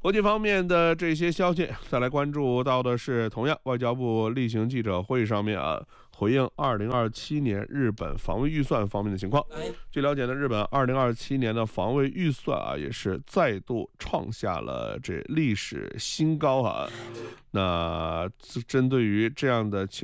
国际方面的这些消息，再来关注到的是，同样外交部例行记者会上面回应2027年日本防卫预算方面的情况。据了解呢，日本2027年的防卫预算也是再度创下了这历史新高。那针对于这样的情